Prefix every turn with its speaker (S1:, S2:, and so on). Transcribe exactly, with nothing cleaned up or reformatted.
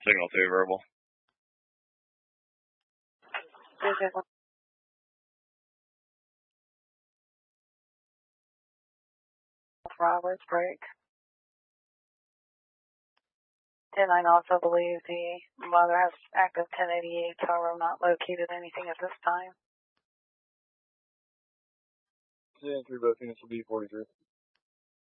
S1: Signal two, verbal.
S2: Roberts, break. ten nine also believes the mother has active ten eighty-eight, however, not located anything at this time.
S3: ten three, both units will be forty-three.